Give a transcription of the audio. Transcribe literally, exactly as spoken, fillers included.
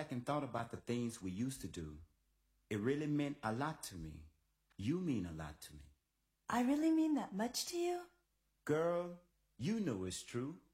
back and thought about the things we used to do. It really meant a lot to me. You mean a lot to me. I really mean that much to you? Girl, you know it's true.